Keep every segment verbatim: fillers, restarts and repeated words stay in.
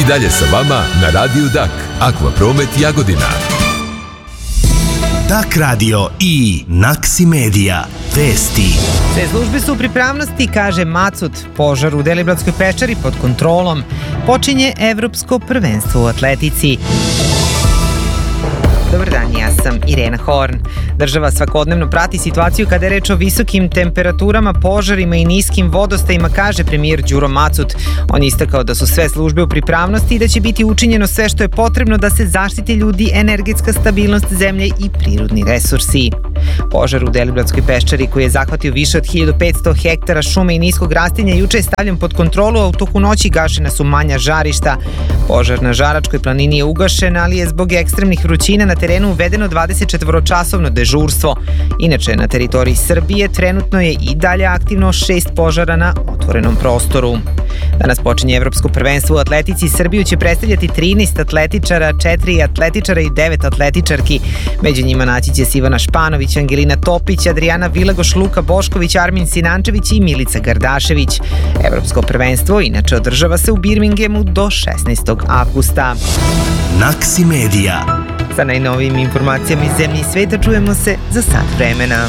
I dalje sa vama na Radiju Dak, Akvapromet Jagodina. Dak radio i Naksi Medija. Vesti. Sve službe su u pripravnosti, kaže Macut. Požar u Deliblatskoj peščari pod kontrolom. Počinje evropsko prvenstvo u atletici. Dobar dan, ja sam Irena Horn. Država svakodnevno prati situaciju kada je reč o visokim temperaturama, požarima i niskim vodostajima, kaže premijer Đuro Macut. On je istakao da su sve službe u pripravnosti i da će biti učinjeno sve što je potrebno da se zaštite ljudi, energetska stabilnost zemlje i prirodni resursi. Požar u Deliblatskoj peščari, koji je zahvatio više od hiljadu petsto hektara šume i niskog rastinja, juče je stavljen pod kontrolu, a u toku noći gašena su manja žarišta. Požar na Žaračkoj planini je ugašen, ali je zbog ekstremnih vrućina na terenu uvedeno dvadesetčetvoročasovno dežurstvo. Inače, na teritoriji Srbije trenutno je i dalje aktivno šest požara na otvorenom prostoru. Danas počinje evropsko prvenstvo u atletici. Srbiju će predstavljati trinaest atletičara, četiri atletičara i devet atletičarki. Među njima naći će se Ivana Španović, Angelina Topić, Adriana Vilagoš, Luka Bošković, Armin Sinančević i Milica Gardašević. Evropsko prvenstvo inače održava se u Birminghamu do šesnaestog avgusta. Naksi Medija. Sa najnovijim informacijama iz zemlje i sveta čujemo se za sat vremena.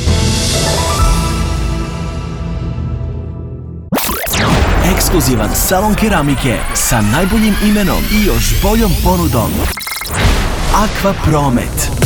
Ekskluzivan salon keramike sa najboljim imenom i još boljom ponudom. Akvapromet.